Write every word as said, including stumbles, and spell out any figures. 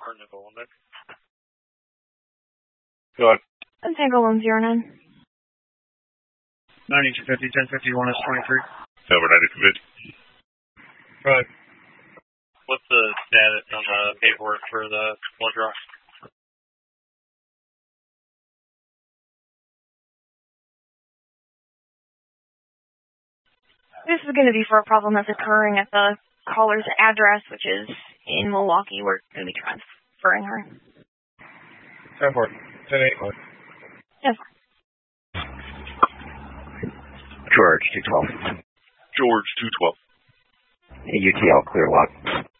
Go ahead. Tango one zero nine. ninety-two fifty, ten fifty-one S twenty-three. Over ninety-two fifty. Go ahead. What's the status on the paperwork for the blood draw? This is going to be for a problem that's occurring at the caller's address, which is in Milwaukee. We're going to be transferring her. ten four. ten eight. Yes. George two twelve. George two twelve. U T L clear lock.